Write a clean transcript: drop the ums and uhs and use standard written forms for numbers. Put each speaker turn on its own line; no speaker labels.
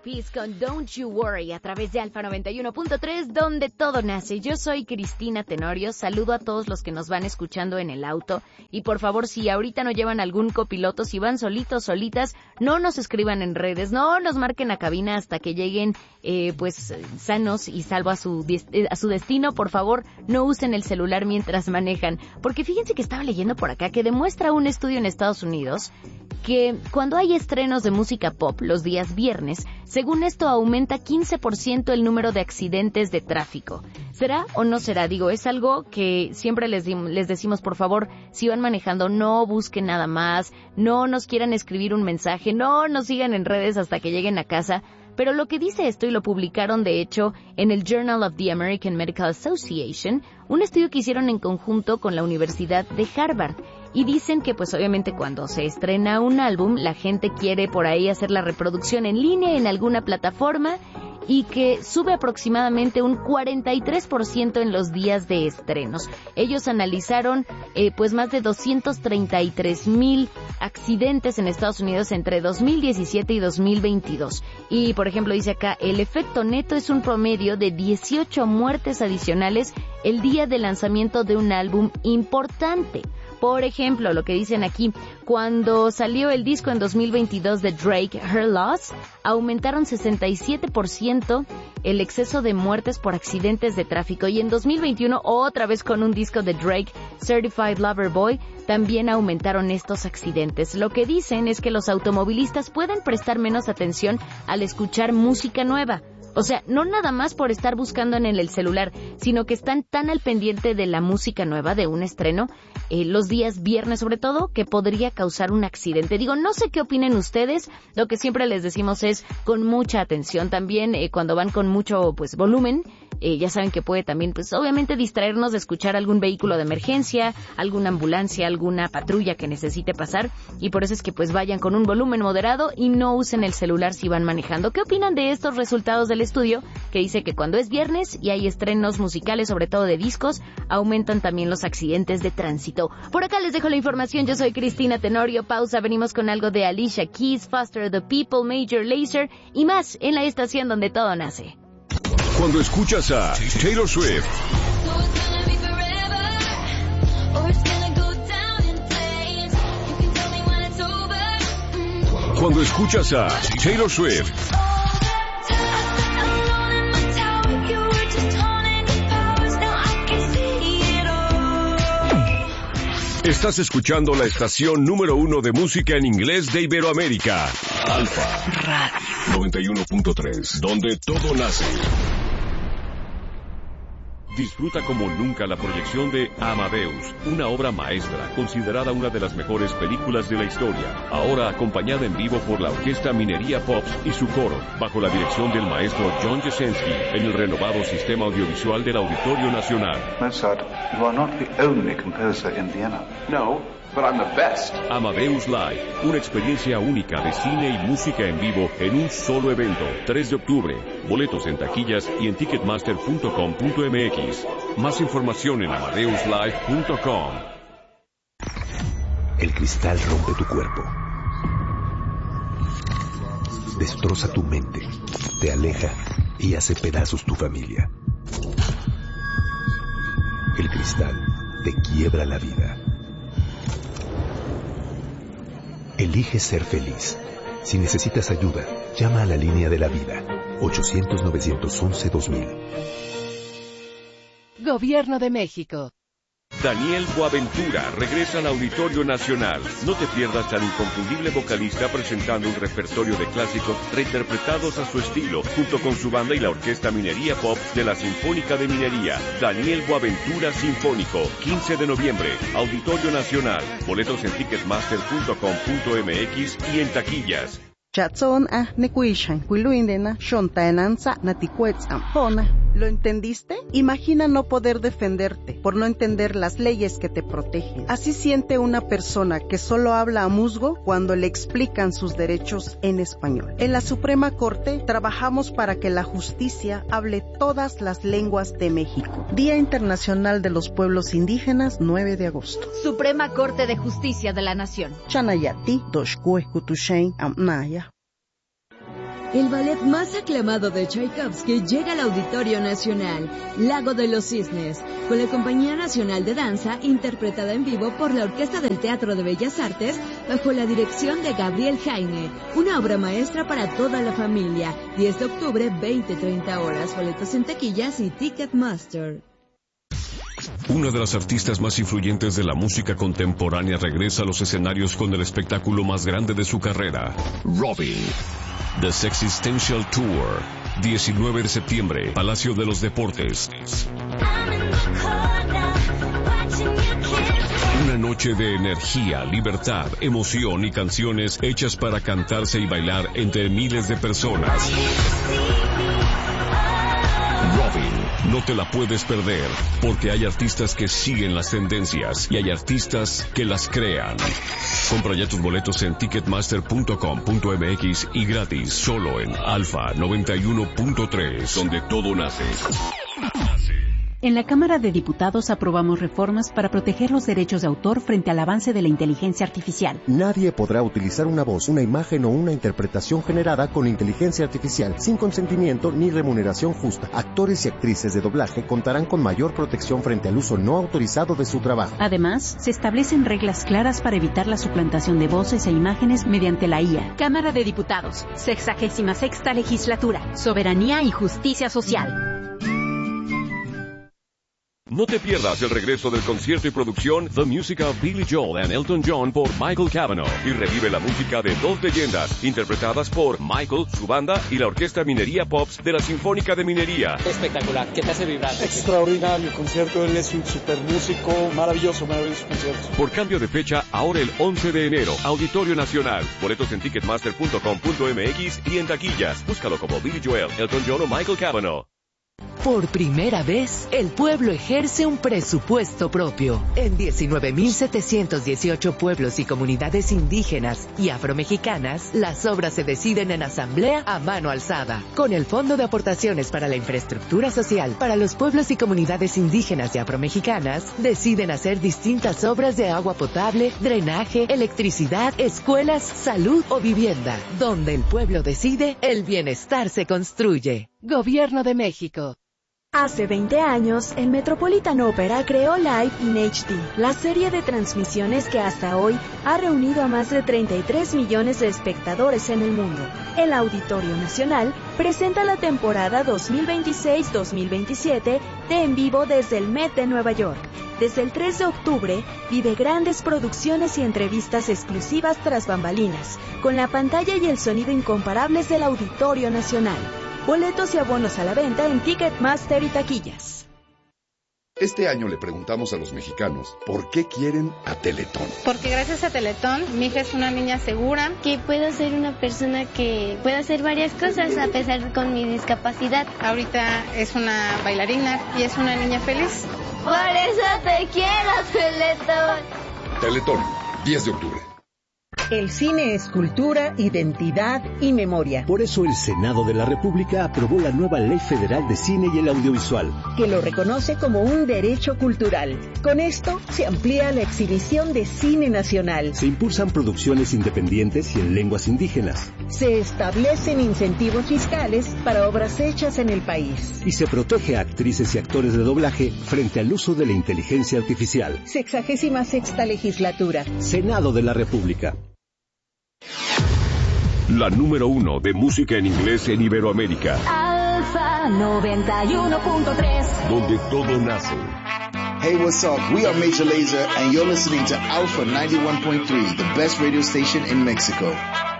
Peace con Don't You Worry a través de Alfa 91.3, donde todo nace. Yo soy Cristina Tenorio, saludo a todos los que nos van escuchando en el auto y por favor, si ahorita no llevan algún copiloto, si van solitos, solitas, no nos escriban en redes, no nos marquen a cabina hasta que lleguen sanos y salvos a su destino. Por favor, no usen el celular mientras manejan, porque fíjense que estaba leyendo por acá que demuestra un estudio en Estados Unidos que cuando hay estrenos de música pop los días viernes, según esto aumenta 15% el número de accidentes de tráfico. ¿Será o no será? Digo, es algo que siempre les decimos, por favor, si van manejando, no busquen nada más, no nos quieran escribir un mensaje, no nos sigan en redes hasta que lleguen a casa. Pero lo que dice esto, y lo publicaron de hecho en el Journal of the American Medical Association, un estudio que hicieron en conjunto con la Universidad de Harvard. Y dicen que pues obviamente cuando se estrena un álbum, la gente quiere por ahí hacer la reproducción en línea en alguna plataforma y que sube aproximadamente un 43% en los días de estrenos. Ellos analizaron más de 233,000 accidentes en Estados Unidos entre 2017 y 2022. Y por ejemplo dice acá, el efecto neto es un promedio de 18 muertes adicionales el día de lanzamiento de un álbum importante. Por ejemplo, lo que dicen aquí, cuando salió el disco en 2022 de Drake, Her Loss, aumentaron 67% el exceso de muertes por accidentes de tráfico. Y en 2021, otra vez con un disco de Drake, Certified Lover Boy, también aumentaron estos accidentes. Lo que dicen es que los automovilistas pueden prestar menos atención al escuchar música nueva. O sea, no nada más por estar buscando en el celular, sino que están tan al pendiente de la música nueva, de un estreno, los días viernes sobre todo, que podría causar un accidente. Digo, no sé qué opinen ustedes, lo que siempre les decimos es con mucha atención. También cuando van con mucho volumen, ya saben que puede también, obviamente distraernos de escuchar algún vehículo de emergencia, alguna ambulancia, alguna patrulla que necesite pasar, y por eso es que vayan con un volumen moderado y no usen el celular si van manejando. ¿Qué opinan de estos resultados del estudio que dice que cuando es viernes y hay estrenos musicales, sobre todo de discos, aumentan también los accidentes de tránsito? Por acá les dejo la información. Yo soy Cristina Tenorio. Pausa, venimos con algo de Alicia Keys, Faster the People, Major Lazer y más en la estación donde todo nace.
Cuando escuchas a Taylor Swift, cuando escuchas a Taylor Swift, estás escuchando la estación número 1 de música en inglés de Iberoamérica, Alfa Radio 91.3, donde todo nace. Disfruta como nunca la proyección de Amadeus, una obra maestra, considerada una de las mejores películas de la historia, ahora acompañada en vivo por la Orquesta Minería Pops y su coro, bajo la dirección del maestro John Jasenski, en el renovado sistema audiovisual del Auditorio Nacional.
Mozart, you are not the only composer in Vienna.
No, but I'm the best.
Amadeus Live, una experiencia única de cine y música en vivo en un solo evento. 3 de octubre. Boletos en taquillas y en ticketmaster.com.mx. Más información en amadeuslive.com.
El cristal rompe tu cuerpo. Destroza tu mente, te aleja y hace pedazos tu familia. El cristal te quiebra la vida. Elige ser feliz. Si necesitas ayuda, llama a la línea de la vida. 800-911-2000.
Gobierno de México.
Daniel Boaventura regresa al Auditorio Nacional. No te pierdas al inconfundible vocalista presentando un repertorio de clásicos reinterpretados a su estilo, junto con su banda y la Orquesta Minería Pop de la Sinfónica de Minería. Daniel Boaventura Sinfónico, 15 de noviembre, Auditorio Nacional. Boletos en ticketmaster.com.mx y en taquillas.
Chatson nekuishan kuiluindena shontaenanza naticuetzam hona. ¿Lo entendiste? Imagina no poder defenderte por no entender las leyes que te protegen. Así siente una persona que solo habla a musgo cuando le explican sus derechos en español. En la Suprema Corte trabajamos para que la justicia hable todas las lenguas de México. Día Internacional de los Pueblos Indígenas, 9 de agosto.
Suprema Corte de Justicia de la Nación.
Chanayati, Doshkue Kutushain Amnaya.
El ballet más aclamado de Tchaikovsky llega al Auditorio Nacional, Lago de los Cisnes, con la Compañía Nacional de Danza, interpretada en vivo por la Orquesta del Teatro de Bellas Artes, bajo la dirección de Gabriel Jaime. Una obra maestra para toda la familia. 10 de octubre, 20-30 horas. Boletos en taquillas y Ticketmaster.
Una de las artistas más influyentes de la música contemporánea regresa a los escenarios con el espectáculo más grande de su carrera, Robyn. The Sexistential Tour, 19 de septiembre, Palacio de los Deportes. Una noche de energía, libertad, emoción y canciones hechas para cantarse y bailar entre miles de personas. Robyn, no te la puedes perder, porque hay artistas que siguen las tendencias y hay artistas que las crean. Compra ya tus boletos en ticketmaster.com.mx y gratis, solo en Alfa 91.3, donde todo nace.
En la Cámara de Diputados aprobamos reformas para proteger los derechos de autor frente al avance de la inteligencia artificial.
Nadie podrá utilizar una voz, una imagen o una interpretación generada con inteligencia artificial sin consentimiento ni remuneración justa. Actores y actrices de doblaje contarán con mayor protección frente al uso no autorizado de su trabajo.
Además, se establecen reglas claras para evitar la suplantación de voces e imágenes mediante la IA.
Cámara de Diputados, 66ª Legislatura, Soberanía y Justicia Social.
No te pierdas el regreso del concierto y producción The Music of Billy Joel and Elton John por Michael Cavanaugh y revive la música de dos leyendas interpretadas por Michael, su banda y la Orquesta Minería Pops de la Sinfónica de Minería.
Espectacular, ¿qué te hace vibrar?
Extraordinario concierto, él es un super músico, maravilloso concierto.
Por cambio de fecha, ahora el 11 de enero, Auditorio Nacional. Boletos en ticketmaster.com.mx y en taquillas. Búscalo como Billy Joel, Elton John o Michael Cavanaugh.
Por primera vez, el pueblo ejerce un presupuesto propio. En 19.718 pueblos y comunidades indígenas y afromexicanas, las obras se deciden en asamblea a mano alzada. Con el Fondo de Aportaciones para la Infraestructura Social para los pueblos y comunidades indígenas y afromexicanas, deciden hacer distintas obras de agua potable, drenaje, electricidad, escuelas, salud o vivienda. Donde el pueblo decide, el bienestar se construye. Gobierno de México.
Hace 20 años, el Metropolitan Opera creó Live in HD, la serie de transmisiones que hasta hoy ha reunido a más de 33 millones de espectadores en el mundo. El Auditorio Nacional presenta la temporada 2026-2027 de En Vivo desde el Met de Nueva York. Desde el 3 de octubre, vive grandes producciones y entrevistas exclusivas tras bambalinas, con la pantalla y el sonido incomparables del Auditorio Nacional. Boletos y abonos a la venta en Ticketmaster y taquillas.
Este año le preguntamos a los mexicanos por qué quieren a Teletón.
Porque gracias a Teletón, mi hija es una niña segura.
Que puedo ser una persona que pueda hacer varias cosas a pesar con mi discapacidad.
Ahorita es una bailarina y es una niña feliz.
Por eso te quiero, Teletón.
Teletón, 10 de octubre.
El cine es cultura, identidad y memoria.
Por eso el Senado de la República aprobó la nueva Ley Federal de Cine y el Audiovisual,
que lo reconoce como un derecho cultural. Con esto se amplía la exhibición de cine nacional.
Se impulsan producciones independientes y en lenguas indígenas.
Se establecen incentivos fiscales para obras hechas en el país.
Y se protege a actrices y actores de doblaje frente al uso de la inteligencia artificial.
66ª Legislatura.
Senado de la República.
La número 1 de música en inglés en Iberoamérica.
Alfa 91.3.
Donde todo nace.
Hey, what's up? We are Major Lazer and you're listening to Alpha 91.3, the best radio station in Mexico.